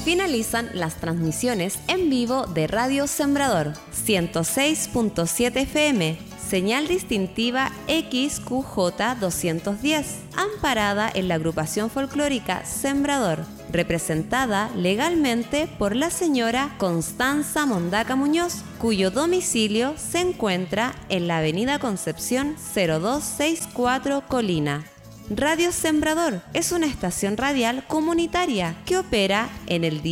Finalizan las transmisiones en vivo de Radio Sembrador 106.7 FM, señal distintiva XQJ 210, amparada en la agrupación folclórica Sembrador, representada legalmente por la señora Constanza Mondaca Muñoz, cuyo domicilio se encuentra en la avenida Concepción 0264 Colina. Radio Sembrador es una estación radial comunitaria que opera en el día